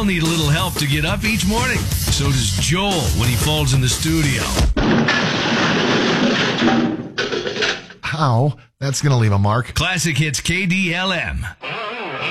all need a little help to get up each morning. So does Joel when he falls in the studio. How? That's going to leave a mark. Classic Hits KDLM.